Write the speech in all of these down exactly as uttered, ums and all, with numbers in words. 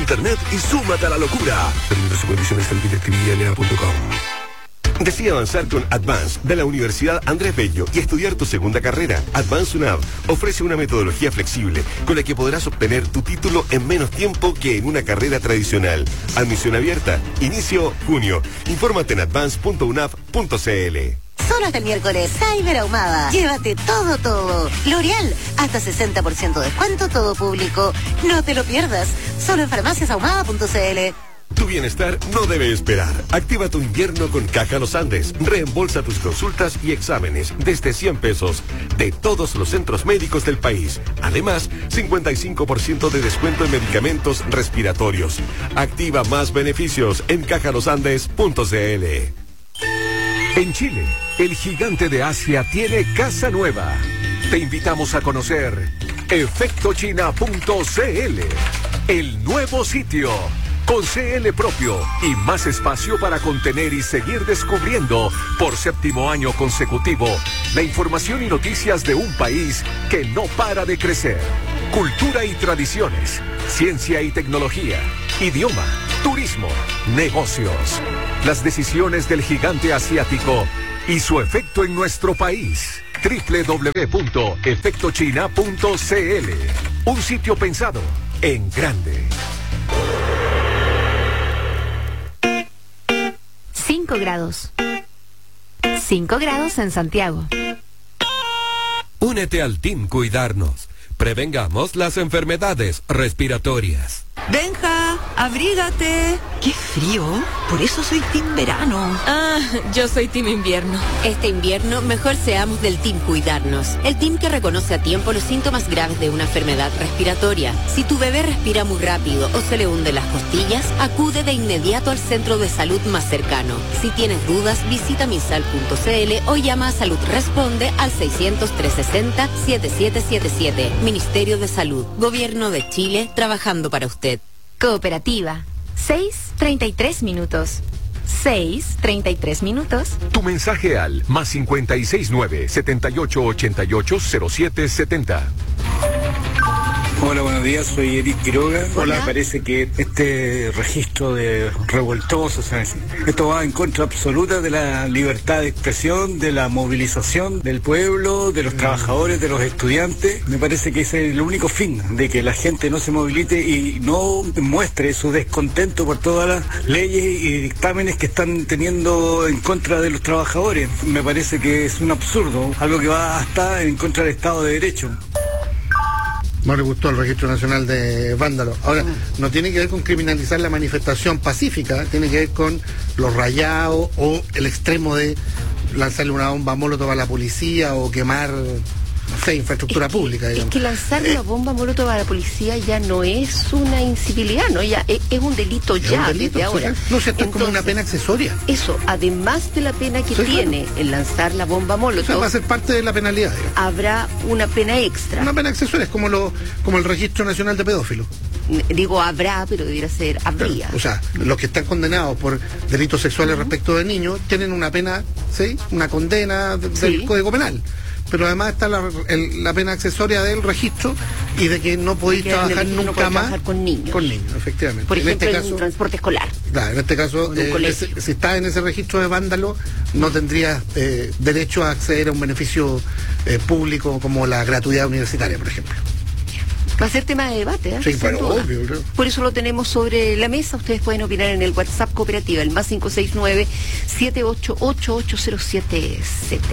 internet y súmate a la locura. Términos y condiciones en directividad punto com. Decide avanzar con Advance de la Universidad Andrés Bello y estudiar tu segunda carrera. Advance UNAV ofrece una metodología flexible con la que podrás obtener tu título en menos tiempo que en una carrera tradicional. Admisión abierta. Inicio junio. Infórmate en advance punto unav punto cl. Solo hasta el miércoles, Cyber Ahumada. Llévate todo, todo. L'Oreal, hasta sesenta por ciento de descuento, todo público. No te lo pierdas. Solo en farmacias ahumada punto cl. Tu bienestar no debe esperar. Activa tu invierno con Caja Los Andes. Reembolsa tus consultas y exámenes desde cien pesos de todos los centros médicos del país. Además, cincuenta y cinco por ciento de descuento en medicamentos respiratorios. Activa más beneficios en caja los andes punto cl. En Chile, el gigante de Asia tiene casa nueva. Te invitamos a conocer efecto china punto cl, el nuevo sitio. Con C L propio y más espacio para contener y seguir descubriendo por séptimo año consecutivo la información y noticias de un país que no para de crecer. Cultura y tradiciones, ciencia y tecnología, idioma, turismo, negocios. Las decisiones del gigante asiático y su efecto en nuestro país. doble u doble u doble u punto efecto china punto cl. Un sitio pensado en grande. cinco grados. cinco grados en Santiago. Únete al Team Cuidarnos. Prevengamos las enfermedades respiratorias. Benja, abrígate. ¡Qué frío! Por eso soy team verano. Ah, yo soy team invierno. Este invierno, mejor seamos del Team Cuidarnos. El team que reconoce a tiempo los síntomas graves de una enfermedad respiratoria. Si tu bebé respira muy rápido o se le hunden las costillas, acude de inmediato al centro de salud más cercano. Si tienes dudas, visita misal punto cl o llama a Salud Responde al seiscientos, trescientos sesenta, setenta y siete setenta y siete. Ministerio de Salud. Gobierno de Chile, trabajando para usted. Cooperativa. seis treinta y tres minutos. seis treinta y tres minutos. Tu mensaje al más cincuenta y seis nueve, setenta y ocho ochenta y ocho cero siete setenta. Hola, buenos días, soy Eric Quiroga. Hola. Me parece que este registro de revoltosos, ¿sabes? Esto va en contra absoluta de la libertad de expresión, de la movilización del pueblo, de los trabajadores, de los estudiantes. Me parece que ese es el único fin, de que la gente no se movilite y no muestre su descontento por todas las leyes y dictámenes que están teniendo en contra de los trabajadores. Me parece que es un absurdo, algo que va hasta en contra del Estado de Derecho. No le gustó el Registro Nacional de Vándalos. Ahora, no tiene que ver con criminalizar la manifestación pacífica, tiene que ver con los rayados o el extremo de lanzarle una bomba molotov a la policía o quemar, no sé, infraestructura es que, pública, digamos. Es que lanzar una bomba molotov a la policía ya no es una incivilidad, ¿no? Ya es, es un delito Es ya, un delito, desde ahora. sí, no, si esto es como una pena accesoria. Eso, además de la pena que Sí, tiene claro. el lanzar la bomba O molotov, sea, va a ser parte de la penalidad, digamos. habrá una pena extra. Una pena accesoria, es como, lo, como el Registro Nacional de Pedófilos. Digo habrá, pero debiera ser habría. O sea, los que están condenados por delitos sexuales uh-huh. respecto de niños tienen una pena, ¿sí? Una condena de, Sí. del Código Penal. Pero además está la, el, la pena accesoria del registro y de que no podéis Que en el trabajar registro no nunca puede más trabajar con niños. Con niños, efectivamente. Por en ejemplo, este en caso, un transporte escolar. claro, en este caso, O en un eh, colegio. ese- si estás en ese registro de vándalo, no tendrías eh, derecho a acceder a un beneficio eh, público como la gratuidad universitaria, por ejemplo. Va a ser tema de debate, ¿eh? Sí, Sin pero duda. obvio, ¿no? Por eso lo tenemos sobre la mesa. Ustedes pueden opinar en el WhatsApp Cooperativa, el más cinco seis nueve, siete ocho ocho, ocho cero siete siete.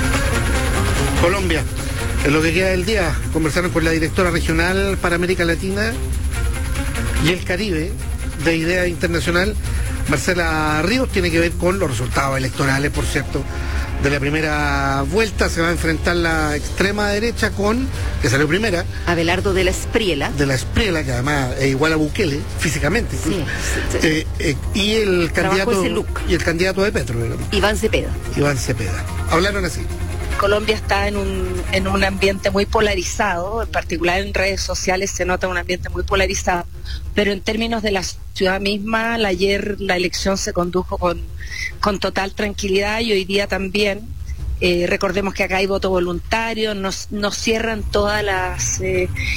Colombia, en lo que queda del día, conversaron con la directora regional para América Latina y el Caribe de Idea Internacional, Marcela Ríos. Tiene que ver con los resultados electorales, por cierto, de la primera vuelta. Se va a enfrentar la extrema derecha con, que salió primera, Abelardo de la Espriela. de la Espriela, que además es igual a Bukele, físicamente. Sí, incluso. sí, sí. Eh, eh, y el Trabajó candidato ese look. y el candidato de Petro, digamos, Iván Cepeda. Iván Cepeda. Hablaron así. Colombia está en un, en un ambiente muy polarizado, en particular en redes sociales se nota un ambiente muy polarizado, pero en términos de la ciudad misma, la- ayer la elección se condujo con, con total tranquilidad y hoy día también. Eh, recordemos que acá hay voto voluntario, nos, nos cierran todas las... eh,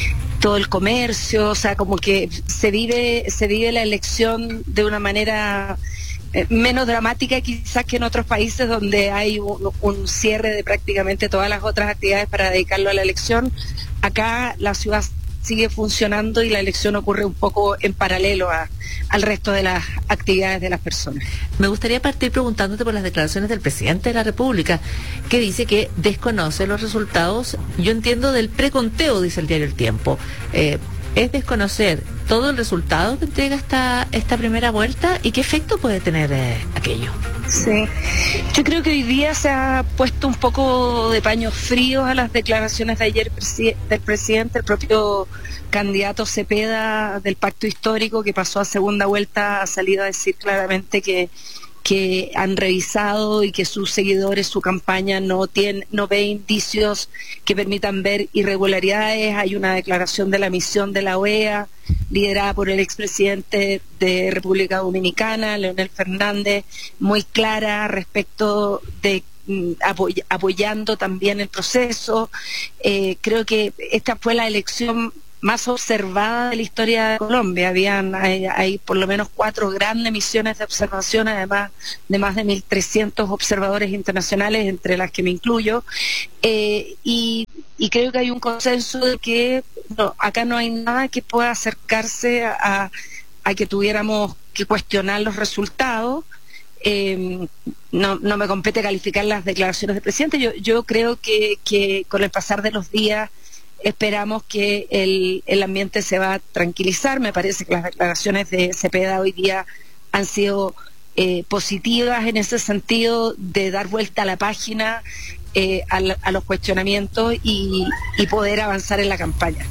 todo el comercio, o sea, como que se vive, se vive la elección de una manera eh, menos dramática quizás que en otros países donde hay un, un cierre de prácticamente todas las otras actividades para dedicarlo a la elección. Acá la ciudad sigue funcionando y la elección ocurre un poco en paralelo a, al resto de las actividades de las personas. Me gustaría partir preguntándote por las declaraciones del presidente de la República, que dice que desconoce los resultados, yo entiendo, del preconteo, dice el diario El Tiempo. Eh, ¿Es desconocer todo el resultado que entrega esta, esta primera vuelta y qué efecto puede tener eh, aquello? Sí, yo creo que hoy día se ha puesto un poco de paños fríos a las declaraciones de ayer presi- del presidente, el propio candidato Cepeda del Pacto Histórico, que pasó a segunda vuelta, ha salido a decir claramente que que han revisado y que sus seguidores, su campaña no tiene, no ve indicios que permitan ver irregularidades. Hay una declaración de la misión de la O E A, liderada por el expresidente de República Dominicana, Leonel Fernández, muy clara respecto de apoy- apoyando también el proceso. Eh, creo que esta fue la elección más observada de la historia de Colombia. Habían, hay, hay por lo menos cuatro grandes misiones de observación, además de más de mil trescientos observadores internacionales, entre las que me incluyo, eh, y, y creo que hay un consenso de que no, acá no hay nada que pueda acercarse a, a que tuviéramos que cuestionar los resultados. Eh, no, no me compete calificar las declaraciones del presidente. Yo, yo creo que, que con el pasar de los días esperamos que el, el ambiente se va a tranquilizar. Me parece que las declaraciones de Cepeda hoy día han sido eh, positivas en ese sentido de dar vuelta a la página eh, a, la, a los cuestionamientos y, y poder avanzar en la campaña.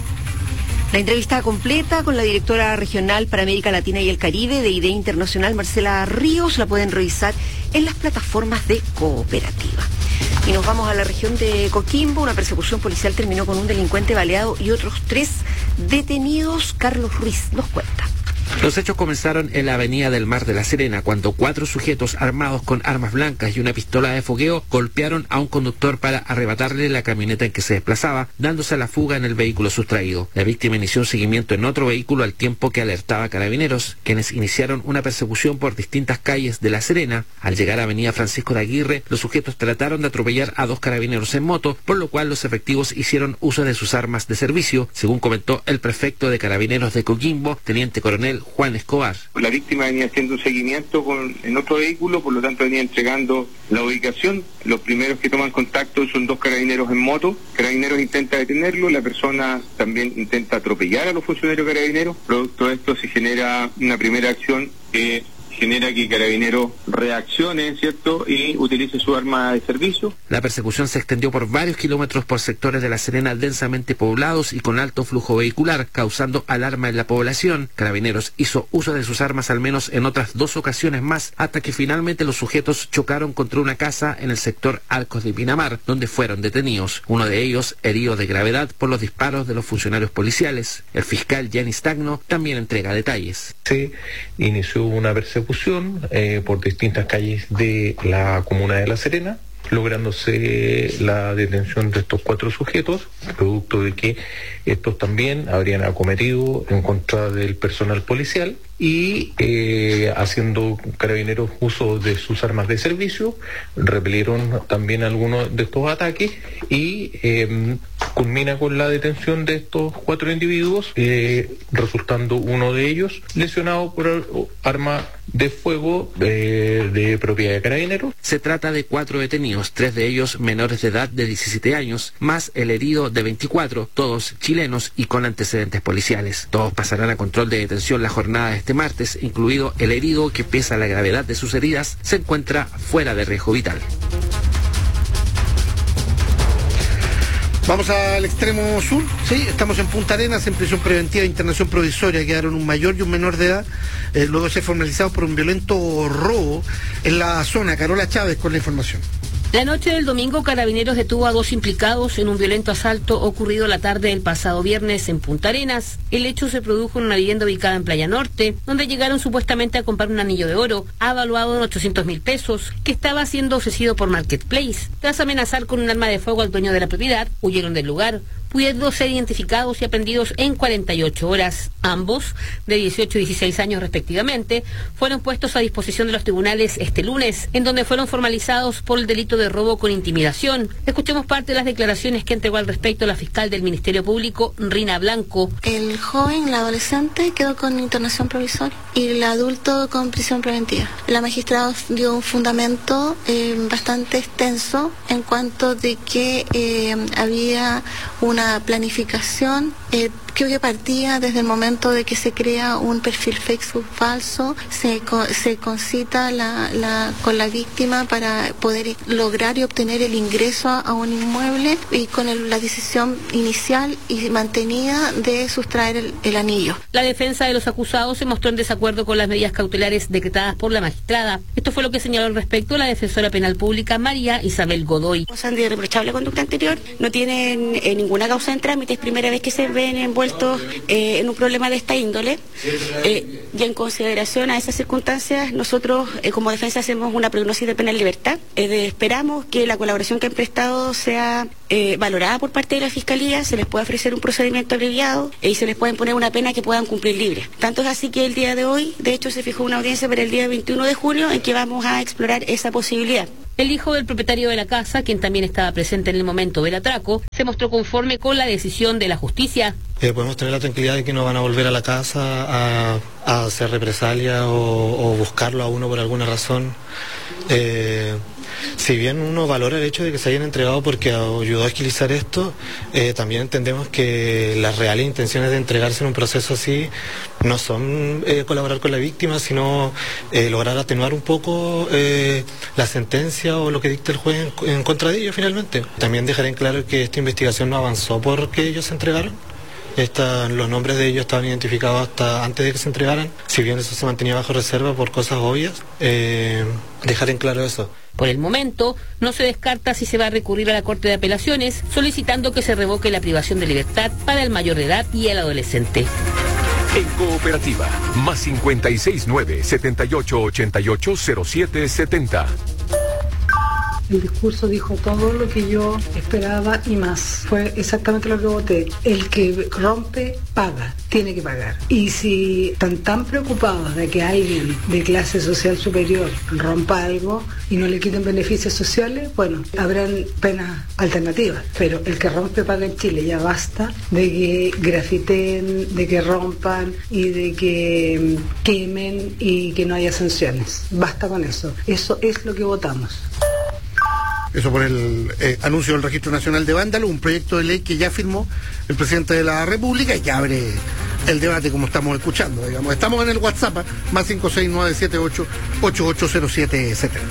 La entrevista completa con la directora regional para América Latina y el Caribe de IDEA Internacional, Marcela Ríos, la pueden revisar en las plataformas de Cooperativa. Y nos vamos a la región de Coquimbo. Una persecución policial terminó con un delincuente baleado y otros tres detenidos. Carlos Ruiz nos cuenta. Los hechos comenzaron en la avenida del Mar de la Serena, cuando cuatro sujetos armados con armas blancas y una pistola de fogueo golpearon a un conductor para arrebatarle la camioneta en que se desplazaba, dándose a la fuga en el vehículo sustraído. La víctima inició un seguimiento en otro vehículo al tiempo que alertaba a carabineros, quienes iniciaron una persecución por distintas calles de La Serena. Al llegar a avenida Francisco de Aguirre, los sujetos trataron de atropellar a dos carabineros en moto, por lo cual los efectivos hicieron uso de sus armas de servicio, según comentó el prefecto de Carabineros de Coquimbo, teniente coronel Juan Escobar. La víctima venía haciendo un seguimiento con, en otro vehículo, por lo tanto venía entregando la ubicación. Los primeros que toman contacto son dos carabineros en moto. Carabineros intenta detenerlo, la persona también intenta atropellar a los funcionarios carabineros. Producto de esto se genera una primera acción que genera que Carabineros reaccione, ¿cierto?, y utilice su arma de servicio. La persecución se extendió por varios kilómetros por sectores de La Serena densamente poblados y con alto flujo vehicular, causando alarma en la población. Carabineros hizo uso de sus armas al menos en otras dos ocasiones más, hasta que finalmente los sujetos chocaron contra una casa en el sector Arcos de Pinamar, donde fueron detenidos. Uno de ellos herido de gravedad por los disparos de los funcionarios policiales. El fiscal Yanis Tagno también entrega detalles. Se inició una persecución Eh, por distintas calles de la comuna de La Serena, lográndose la detención de estos cuatro sujetos, producto de que estos también habrían acometido en contra del personal policial y eh, haciendo Carabineros uso de sus armas de servicio, repelieron también algunos de estos ataques y eh, culmina con la detención de estos cuatro individuos, eh, resultando uno de ellos lesionado por arma de fuego eh, de propiedad de Carabineros. Se trata de cuatro detenidos, tres de ellos menores de edad de diecisiete años, más el herido de veinticuatro, todos chilenos y con antecedentes policiales. Todos pasarán a control de detención la jornada de este martes, incluido el herido que, pese a la gravedad de sus heridas, se encuentra fuera de riesgo vital. Vamos al extremo sur, sí, estamos en Punta Arenas, en prisión preventiva de internación provisoria. Quedaron un mayor y un menor de edad, eh, luego de ser formalizados por un violento robo en la zona. Carola Chávez con la información. La noche del domingo, Carabineros detuvo a dos implicados en un violento asalto ocurrido la tarde del pasado viernes en Punta Arenas. El hecho se produjo en una vivienda ubicada en Playa Norte, donde llegaron supuestamente a comprar un anillo de oro, avaluado en ochocientos mil pesos, que estaba siendo ofrecido por Marketplace. Tras amenazar con un arma de fuego al dueño de la propiedad, huyeron del lugar. pudiendo ser identificados y aprendidos en cuarenta y ocho horas. Ambos, de dieciocho y dieciséis años respectivamente, fueron puestos a disposición de los tribunales este lunes, en donde fueron formalizados por el delito de robo con intimidación. Escuchemos parte de las declaraciones que entregó al respecto la fiscal del Ministerio Público, Rina Blanco. El joven, la adolescente, quedó con internación provisoria y el adulto con prisión preventiva. La magistrada dio un fundamento eh, bastante extenso en cuanto de que eh, había una planificación eh, creo que partía desde el momento de que se crea un perfil Facebook falso, se, se concita la, la, con la víctima para poder lograr y obtener el ingreso a un inmueble y con el, la decisión inicial y mantenida de sustraer el, el anillo. La defensa de los acusados se mostró en desacuerdo con las medidas cautelares decretadas por la magistrada. Esto fue lo que señaló al respecto la defensora penal pública María Isabel Godoy. Gozan de irreprochable conducta anterior, no tienen eh, ninguna causa en trámite, es primera vez que se ven envueltos eh, en un problema de esta índole eh, y en consideración a esas circunstancias nosotros eh, como defensa hacemos una prognosis de pena en libertad. Eh, de, esperamos que la colaboración que han prestado sea eh, valorada por parte de la Fiscalía, se les pueda ofrecer un procedimiento abreviado eh, y se les pueda imponer una pena que puedan cumplir libre. Tanto es así que el día de hoy, de hecho, se fijó una audiencia para el día veintiuno de junio en que vamos a explorar esa posibilidad. El hijo del propietario de la casa, quien también estaba presente en el momento del atraco, se mostró conforme con la decisión de la justicia. Eh, podemos tener la tranquilidad de que no van a volver a la casa a, a hacer represalia o, o buscarlo a uno por alguna razón. Eh, si bien uno valora el hecho de que se hayan entregado porque ayudó a agilizar esto, eh, también entendemos que las reales intenciones de entregarse en un proceso así no son eh, colaborar con la víctima, sino eh, lograr atenuar un poco eh, la sentencia o lo que dicta el juez en, en contra de ellos finalmente. También dejar en claro que esta investigación no avanzó porque ellos se entregaron. Esta, los nombres de ellos estaban identificados hasta antes de que se entregaran, si bien eso se mantenía bajo reserva por cosas obvias, eh, dejar en claro eso. Por el momento, no se descarta si se va a recurrir a la Corte de Apelaciones, solicitando que se revoque la privación de libertad para el mayor de edad y el adolescente. En Cooperativa, más cincuenta y seis nueve, setenta y ocho ochenta y ocho cero siete setenta. El discurso dijo todo lo que yo esperaba y más. Fue exactamente lo que voté. El que rompe, paga, tiene que pagar. Y si están tan preocupados de que alguien de clase social superior rompa algo y no le quiten beneficios sociales, bueno, habrán penas alternativas. Pero el que rompe, paga en Chile. Ya basta de que grafiten, de que rompan y de que quemen y que no haya sanciones. Basta con eso. Eso es lo que votamos. Eso por el eh, anuncio del Registro Nacional de Vándalos, un proyecto de ley que ya firmó el presidente de la República y que abre el debate como estamos escuchando, digamos. Estamos en el WhatsApp, más cinco seis nueve siete ocho ocho ocho cero siete setenta.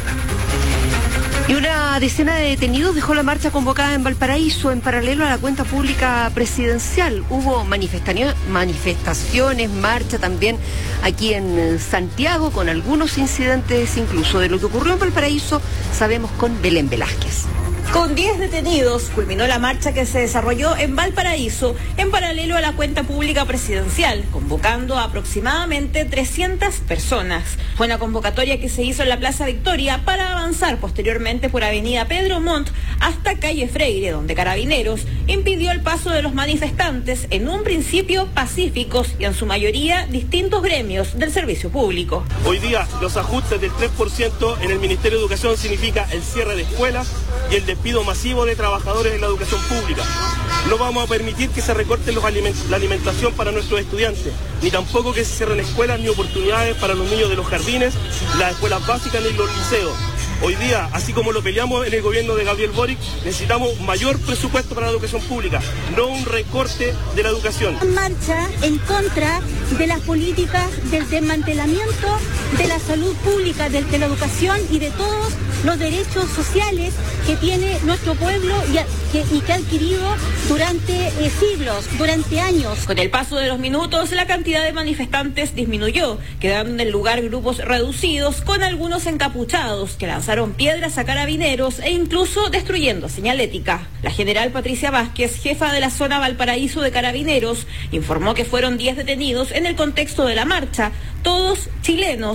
Y una decena de detenidos dejó la marcha convocada en Valparaíso en paralelo a la cuenta pública presidencial. Hubo manifestaciones, marcha también aquí en Santiago, con algunos incidentes incluso. De lo que ocurrió en Valparaíso sabemos con Belén Velázquez. Con diez detenidos culminó la marcha que se desarrolló en Valparaíso en paralelo a la cuenta pública presidencial, convocando a aproximadamente trescientas personas. Fue una convocatoria que se hizo en la Plaza Victoria para avanzar posteriormente por Avenida Pedro Montt hasta Calle Freire, donde Carabineros impidió el paso de los manifestantes, en un principio pacíficos y en su mayoría distintos gremios del servicio público. Hoy día los ajustes del tres por ciento en el Ministerio de Educación significa el cierre de escuelas y el despido masivo de trabajadores en la educación pública. No vamos a permitir que se recorte los aliment- la alimentación para nuestros estudiantes, ni tampoco que se cierren escuelas ni oportunidades para los niños de los jardines, las escuelas básicas ni los liceos. Hoy día, así como lo peleamos en el gobierno de Gabriel Boric, necesitamos mayor presupuesto para la educación pública, no un recorte de la educación. Marcha en contra de las políticas del desmantelamiento de la salud pública, de, de la educación y de todos los derechos sociales que tiene nuestro pueblo y, a, que, y que ha adquirido durante eh, siglos, durante años. Con el paso de los minutos, la cantidad de manifestantes disminuyó, quedando en el lugar grupos reducidos con algunos encapuchados que lanzaron piedras a Carabineros e incluso destruyendo señalética. La general Patricia Vázquez, jefa de la zona Valparaíso de Carabineros, informó que fueron diez detenidos en el contexto de la marcha, todos chilenos,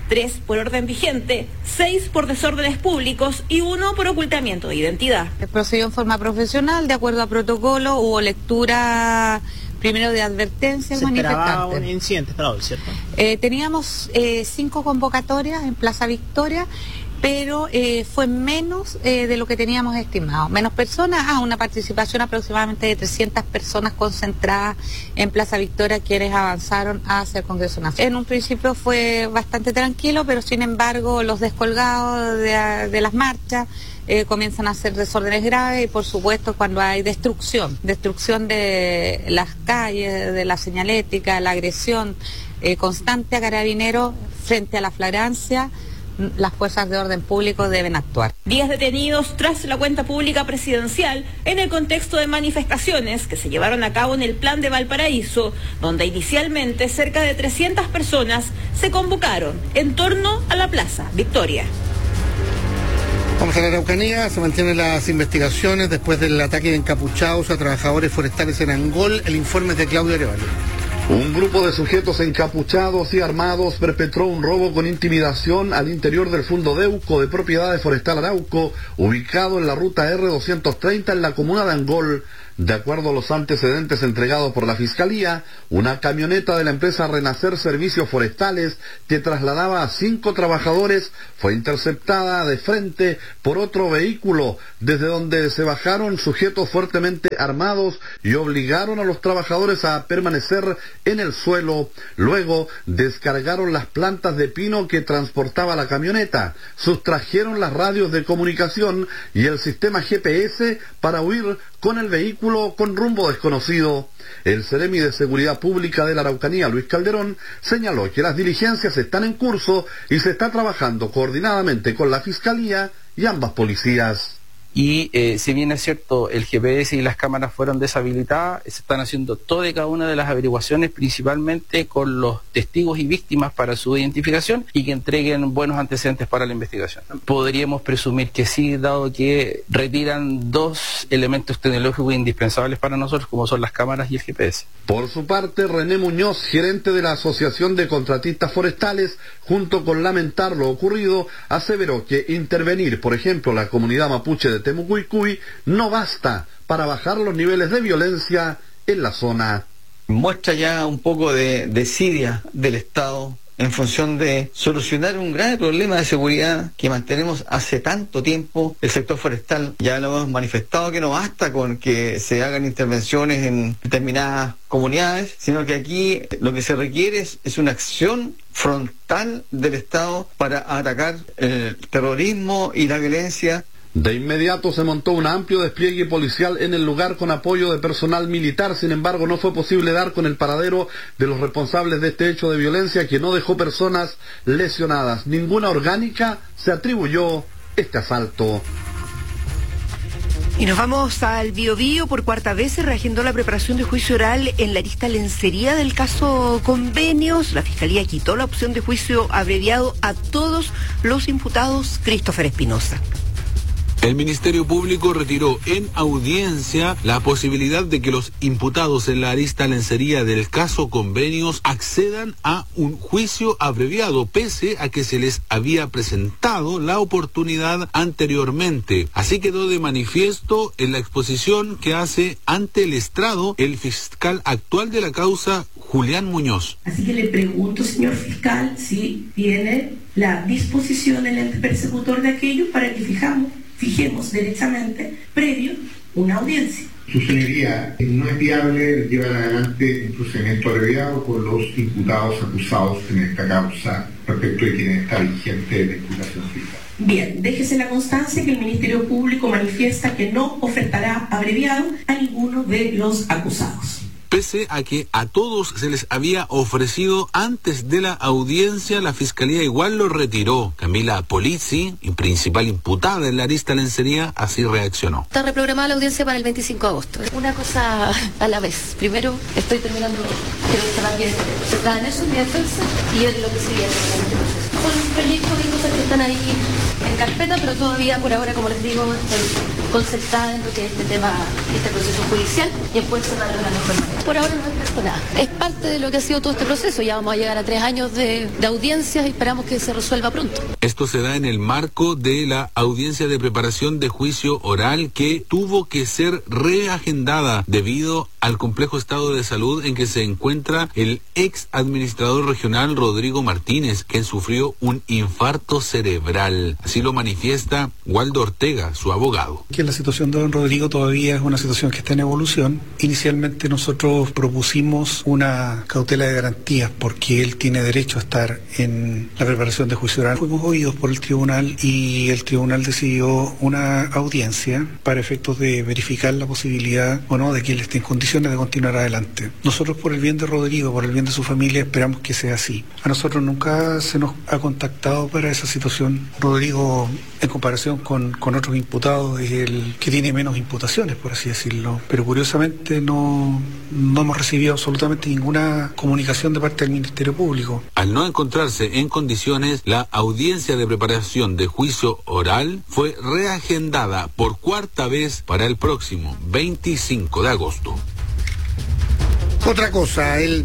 tres por orden vigente, seis por desórdenes públicos y uno por ocultamiento de identidad. Procedió en forma profesional, de acuerdo a protocolo, hubo lectura primero de advertencias manifestantes. Se esperaba un incidente, esperado, ¿cierto? Eh, teníamos eh, cinco convocatorias en Plaza Victoria, pero eh, fue menos eh, de lo que teníamos estimado. Menos personas, ah, una participación aproximadamente de trescientas personas concentradas en Plaza Victoria, quienes avanzaron hacia el Congreso Nacional. En un principio fue bastante tranquilo, pero sin embargo los descolgados de, de las marchas Eh, comienzan a hacer desórdenes graves y por supuesto cuando hay destrucción, destrucción de las calles, de la señalética, la agresión eh, constante a carabineros frente a la flagrancia, las fuerzas de orden público deben actuar. Diez detenidos tras la cuenta pública presidencial en el contexto de manifestaciones que se llevaron a cabo en el Plan de Valparaíso, donde inicialmente cerca de trescientas personas se convocaron en torno a la Plaza Victoria. Vamos a la Araucanía, se mantienen las investigaciones después del ataque de encapuchados a trabajadores forestales en Angol. El informe es de Claudio Arevalo. Un grupo de sujetos encapuchados y armados perpetró un robo con intimidación al interior del Fundo Deuco de Propiedades Forestal Arauco, ubicado en la ruta R doscientos treinta en la comuna de Angol. De acuerdo a los antecedentes entregados por la Fiscalía, una camioneta de la empresa Renacer Servicios Forestales que trasladaba a cinco trabajadores fue interceptada de frente por otro vehículo, desde donde se bajaron sujetos fuertemente armados y obligaron a los trabajadores a permanecer en el suelo. Luego descargaron las plantas de pino que transportaba la camioneta, sustrajeron las radios de comunicación y el sistema G P S para huir con el vehículo con rumbo desconocido. El Seremi de Seguridad Pública de la Araucanía, Luis Calderón, señaló que las diligencias están en curso y se está trabajando coordinadamente con la Fiscalía y ambas policías. Y eh, si bien es cierto, el G P S y las cámaras fueron deshabilitadas, se están haciendo toda y cada una de las averiguaciones, principalmente con los testigos y víctimas para su identificación y que entreguen buenos antecedentes para la investigación. Podríamos presumir que sí, dado que retiran dos elementos tecnológicos indispensables para nosotros, como son las cámaras y el G P S. Por su parte, René Muñoz, gerente de la Asociación de Contratistas Forestales, junto con lamentar lo ocurrido, aseveró que intervenir, por ejemplo, la comunidad mapuche de Temucuicui no basta para bajar los niveles de violencia en la zona. Muestra ya un poco de desidia del Estado en función de solucionar un grave problema de seguridad que mantenemos hace tanto tiempo. El sector forestal ya lo hemos manifestado que no basta con que se hagan intervenciones en determinadas comunidades, sino que aquí lo que se requiere es, es una acción frontal del Estado para atacar el terrorismo y la violencia. De inmediato se montó un amplio despliegue policial en el lugar con apoyo de personal militar. Sin embargo, no fue posible dar con el paradero de los responsables de este hecho de violencia que no dejó personas lesionadas. Ninguna orgánica se atribuyó este asalto. Y nos vamos al Biobío. Por cuarta vez se reagendó la preparación de juicio oral en la arista Lencería del caso Convenios. La Fiscalía quitó la opción de juicio abreviado a todos los imputados. Christopher Espinosa. El Ministerio Público retiró en audiencia la posibilidad de que los imputados en la arista Lencería del caso Convenios accedan a un juicio abreviado, pese a que se les había presentado la oportunidad anteriormente. Así quedó de manifiesto en la exposición que hace ante el estrado el fiscal actual de la causa, Julián Muñoz. Así que le pregunto, señor fiscal, si tiene la disposición el ente persecutor de aquello para que fijamos fijemos derechamente, previo, una audiencia. Su señoría, no es viable llevar adelante un procedimiento abreviado con los imputados acusados en esta causa respecto de quien está vigente la imputación fiscal. Bien, déjese la constancia que el Ministerio Público manifiesta que no ofertará abreviado a ninguno de los acusados. Pese a que a todos se les había ofrecido antes de la audiencia, la Fiscalía igual lo retiró. Camila Polizzi, principal imputada en la arista Lencería, así reaccionó. Está reprogramada la audiencia para el veinticinco de agosto. Una cosa a la vez. Primero, estoy terminando, creo que está bien, se está en eso, mi defensa, y yo lo que sigue en este proceso. Con proyectos y cosas que están ahí en carpeta, pero todavía por ahora, como les digo, estoy concertada en lo que es este tema, este proceso judicial, y después cerrarlo de la mejor manera. Por ahora no expreso nada. Es parte de lo que ha sido todo este proceso. Ya vamos a llegar a tres años de, de audiencias y esperamos que se resuelva pronto. Esto se da en el marco de la audiencia de preparación de juicio oral que tuvo que ser reagendada debido al complejo estado de salud en que se encuentra el ex administrador regional Rodrigo Martínez, quien sufrió un infarto cerebral. Así lo manifiesta Waldo Ortega, su abogado. Que la situación de don Rodrigo todavía es una situación que está en evolución. Inicialmente nosotros propusimos una cautela de garantías porque él tiene derecho a estar en la preparación de juicio oral. Fuimos oídos por el tribunal y el tribunal decidió una audiencia para efectos de verificar la posibilidad o no de que él esté en condiciones de continuar adelante. Nosotros, por el bien de Rodrigo, por el bien de su familia, esperamos que sea así. A nosotros nunca se nos ha contactado para esa situación. Rodrigo, en comparación con, con otros imputados, es el que tiene menos imputaciones, por así decirlo. Pero curiosamente no, no hemos recibido absolutamente ninguna comunicación de parte del Ministerio Público. Al no encontrarse en condiciones, la audiencia de preparación de juicio oral fue reagendada por cuarta vez para el próximo veinticinco de agosto. Otra cosa, el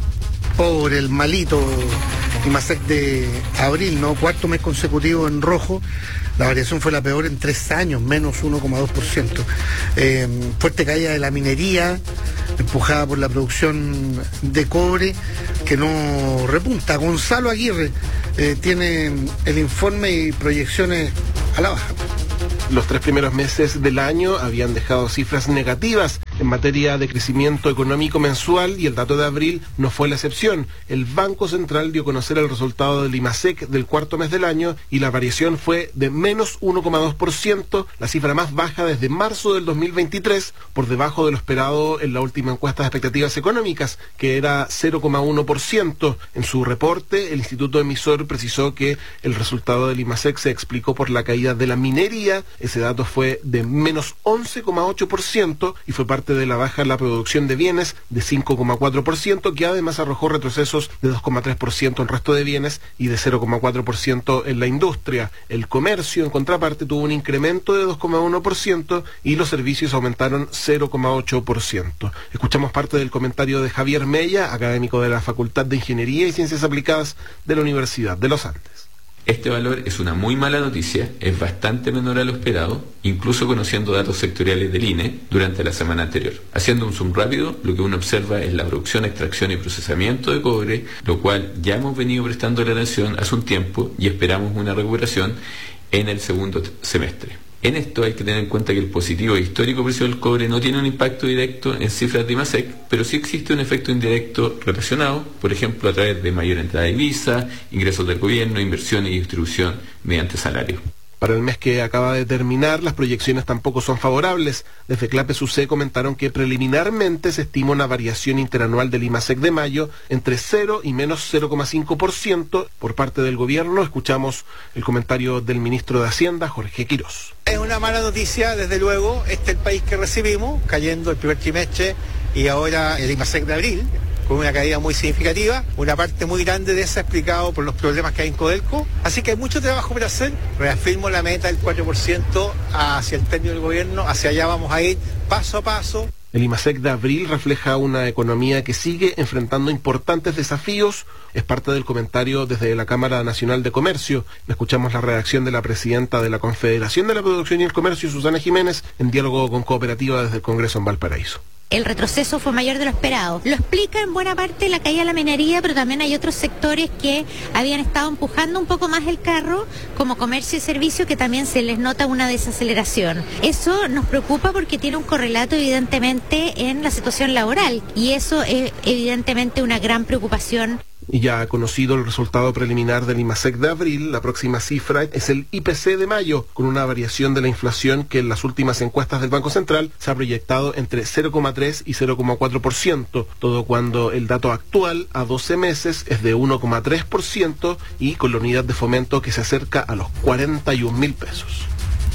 pobre, el malito IMASEC de abril, ¿no? Cuarto mes consecutivo en rojo. La variación fue la peor en tres años, menos uno coma dos por ciento. Eh, fuerte caída de la minería, empujada por la producción de cobre, que no repunta. Gonzalo Aguirre eh, tiene el informe y proyecciones a la baja. Los tres primeros meses del año habían dejado cifras negativas en materia de crecimiento económico mensual y el dato de abril no fue la excepción. El Banco Central dio a conocer el resultado del IMASEC del cuarto mes del año y la variación fue de menos uno coma dos por ciento, la cifra más baja desde marzo del dos mil veintitrés, por debajo de lo esperado en la última encuesta de expectativas económicas, que era cero coma uno por ciento. En su reporte, el instituto emisor precisó que el resultado del IMASEC se explicó por la caída de la minería. Ese dato fue de menos once coma ocho por ciento y fue parte de la baja en la producción de bienes de cinco coma cuatro por ciento, que además arrojó retrocesos de dos coma tres por ciento en resto de bienes y de cero coma cuatro por ciento en la industria. El comercio, en contraparte, tuvo un incremento de dos coma uno por ciento y los servicios aumentaron cero coma ocho por ciento. Escuchamos parte del comentario de Javier Mella, académico de la Facultad de Ingeniería y Ciencias Aplicadas de la Universidad de los Andes. Este valor es una muy mala noticia, es bastante menor a lo esperado, incluso conociendo datos sectoriales del I N E durante la semana anterior. Haciendo un zoom rápido, lo que uno observa es la producción, extracción y procesamiento de cobre, lo cual ya hemos venido prestando la atención hace un tiempo y esperamos una recuperación en el segundo semestre. En esto hay que tener en cuenta que el positivo histórico precio del cobre no tiene un impacto directo en cifras de IMASEC, pero sí existe un efecto indirecto relacionado, por ejemplo, a través de mayor entrada de divisa, ingresos del gobierno, inversiones y distribución mediante salario. Para el mes que acaba de terminar, las proyecciones tampoco son favorables. Desde Clape S U C comentaron que preliminarmente se estima una variación interanual del IMASEC de mayo entre cero y menos cero coma cinco por ciento. Por parte del gobierno, escuchamos el comentario del ministro de Hacienda, Jorge Quirós. Es una mala noticia, desde luego. Este es el país que recibimos, cayendo el primer trimestre y ahora el IMASEC de abril, con una caída muy significativa, una parte muy grande de esa explicado por los problemas que hay en Codelco. Así que hay mucho trabajo por hacer. Reafirmo la meta del cuatro por ciento hacia el término del gobierno, hacia allá vamos a ir paso a paso. El IMASEC de abril refleja una economía que sigue enfrentando importantes desafíos. Es parte del comentario desde la Cámara Nacional de Comercio. Escuchamos la redacción de la presidenta de la Confederación de la Producción y el Comercio, Susana Jiménez, en diálogo con Cooperativa desde el Congreso en Valparaíso. El retroceso fue mayor de lo esperado. Lo explica en buena parte la caída de la minería, pero también hay otros sectores que habían estado empujando un poco más el carro, como comercio y servicio, que también se les nota una desaceleración. Eso nos preocupa porque tiene un correlato evidentemente en la situación laboral y eso es evidentemente una gran preocupación. Y ya ha conocido el resultado preliminar del IMASEC de abril. La próxima cifra es el I P C de mayo, con una variación de la inflación que en las últimas encuestas del Banco Central se ha proyectado entre cero coma tres y cero coma cuatro por ciento, todo cuando el dato actual a doce meses es de uno coma tres por ciento y con la unidad de fomento que se acerca a los cuarenta y un mil pesos.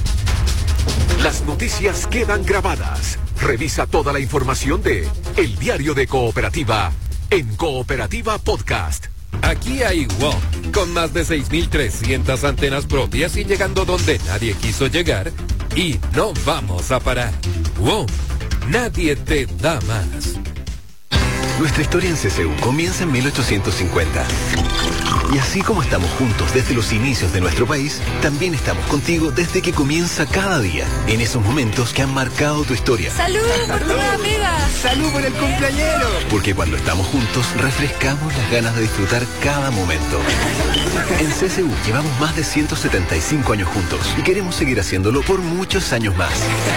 Las noticias quedan grabadas. Revisa toda la información de El Diario de Cooperativa en Cooperativa Podcast. Aquí hay WOM, con más de seis mil trescientas antenas propias y llegando donde nadie quiso llegar, y no vamos a parar. WOM, nadie te da más. Nuestra historia en C C U comienza en mil ochocientos cincuenta. Y así como estamos juntos desde los inicios de nuestro país, también estamos contigo desde que comienza cada día, en esos momentos que han marcado tu historia. ¡Salud por tu nueva pega! ¡Salud por el cumpleañero! Porque cuando estamos juntos, refrescamos las ganas de disfrutar cada momento. En C C U llevamos más de ciento setenta y cinco años juntos y queremos seguir haciéndolo por muchos años más.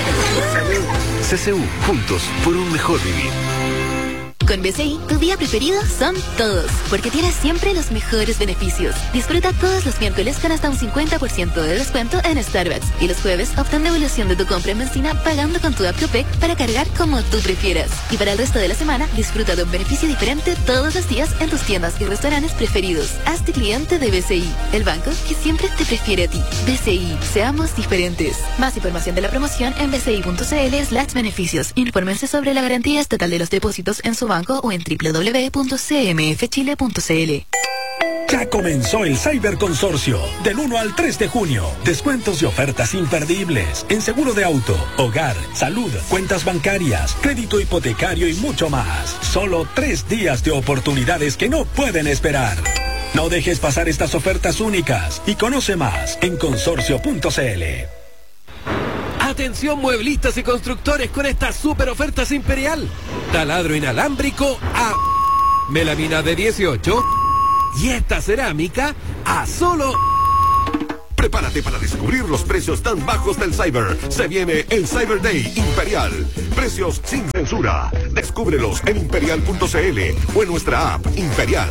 C C U, juntos por un mejor vivir. Con B C I, tu día preferido son todos, porque tienes siempre los mejores beneficios. Disfruta todos los miércoles con hasta un cincuenta por ciento de descuento en Starbucks y los jueves obtén devolución de tu compra en benzina pagando con tu app Copec para cargar como tú prefieras. Y para el resto de la semana, disfruta de un beneficio diferente todos los días en tus tiendas y restaurantes preferidos. Hazte cliente de B C I, el banco que siempre te prefiere a ti. B C I, seamos diferentes. Más información de la promoción en bci.cl slash beneficios. Infórmense sobre la garantía estatal de los depósitos en su banco o en doble u doble u doble u punto c m f chile punto c l. Ya comenzó el Cyber Consorcio, del uno al tres de junio. Descuentos y ofertas imperdibles en seguro de auto, hogar, salud, cuentas bancarias, crédito hipotecario y mucho más. Solo tres días de oportunidades que no pueden esperar. No dejes pasar estas ofertas únicas y conoce más en consorcio punto c l. Atención mueblistas y constructores con estas super ofertas Imperial. Taladro inalámbrico a melamina de dieciocho y esta cerámica a solo... Prepárate para descubrir los precios tan bajos del Cyber. Se viene el Cyber Day Imperial. Precios sin censura. Descúbrelos en imperial punto c l o en nuestra app Imperial.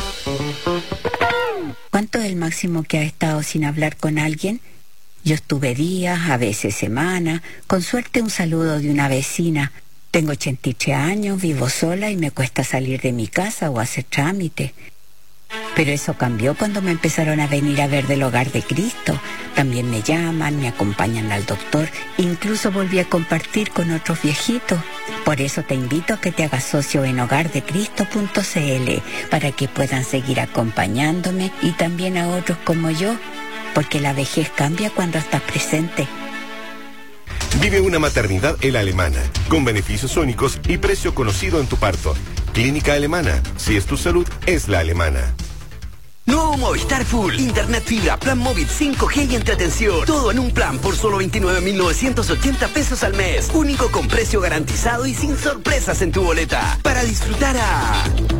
¿Cuánto es el máximo que has estado sin hablar con alguien? Yo estuve días, a veces semanas, con suerte un saludo de una vecina. Tengo ochenta y tres años, vivo sola y me cuesta salir de mi casa o hacer trámite. Pero eso cambió cuando me empezaron a venir a ver del Hogar de Cristo. También me llaman, me acompañan al doctor, incluso volví a compartir con otros viejitos. Por eso te invito a que te hagas socio en hogar de cristo punto c l para que puedan seguir acompañándome y también a otros como yo. Porque la vejez cambia cuando estás presente. Vive una maternidad en la Alemana, con beneficios únicos y precio conocido en tu parto. Clínica Alemana, si es tu salud, es la Alemana. Nuevo Movistar Full, Internet fibra, plan móvil cinco G y entretención. Todo en un plan por solo veintinueve mil novecientos ochenta pesos al mes. Único con precio garantizado y sin sorpresas en tu boleta. Para disfrutar a...